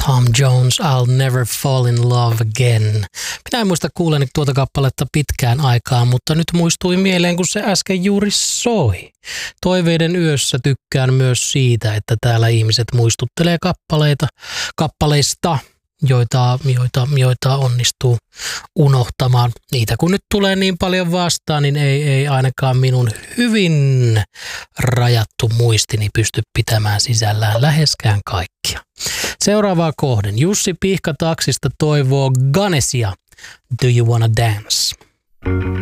Tom Jones, I'll Never Fall in Love Again. Minä en muista kuuleeni tuota kappaletta pitkään aikaan, mutta nyt muistui mieleen, kun se äsken juuri soi. Toiveiden yössä tykkään myös siitä, että täällä ihmiset muistuttelee kappaleista, joita onnistuu unohtamaan. Niitä kun nyt tulee niin paljon vastaan, niin ei ainakaan minun hyvin rajattu muistini pysty pitämään sisällään läheskään kaikkia. Seuraavaa kohden. Jussi Pihka Taksista toivoo Ganesia. Do you wanna dance?